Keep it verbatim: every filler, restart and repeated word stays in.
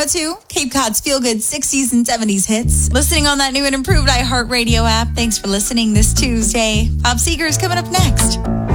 out to Cape Cod's feel-good sixties and seventies hits. Listening on that new and improved iHeartRadio app. Thanks for listening this Tuesday. Bob Seger is coming up next.